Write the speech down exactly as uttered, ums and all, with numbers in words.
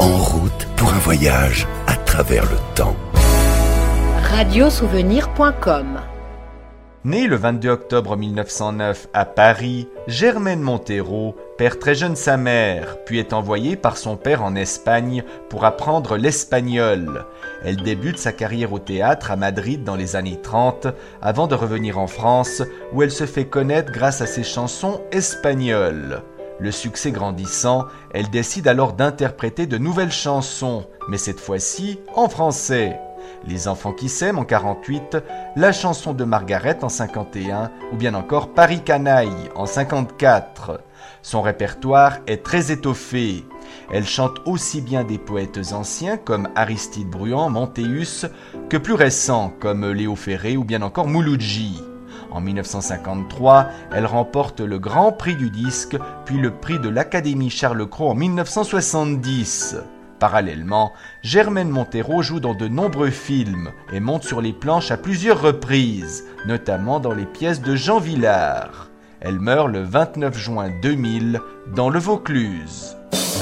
En route pour un voyage à travers le temps. radiosouvenir point com. Née le vingt-deux octobre mille neuf cent neuf à Paris, Germaine Montero perd très jeune sa mère, puis est envoyée par son père en Espagne pour apprendre l'espagnol. Elle débute sa carrière au théâtre à Madrid dans les années trente, avant de revenir en France, où elle se fait connaître grâce à ses chansons espagnoles. Le succès grandissant, elle décide alors d'interpréter de nouvelles chansons, mais cette fois-ci en français. Les enfants qui s'aiment en quarante-huit, la chanson de Margaret en cinquante et un ou bien encore Paris Canaille en cinquante-quatre. Son répertoire est très étoffé. Elle chante aussi bien des poètes anciens comme Aristide Bruant, Montéus, que plus récents comme Léo Ferré ou bien encore Mouloudji. En mille neuf cent cinquante-trois, elle remporte le Grand Prix du disque, puis le prix de l'Académie Charles Cros en mille neuf cent soixante-dix. Parallèlement, Germaine Montero joue dans de nombreux films et monte sur les planches à plusieurs reprises, notamment dans les pièces de Jean Vilar. Elle meurt le vingt-neuf juin deux mille dans le Vaucluse.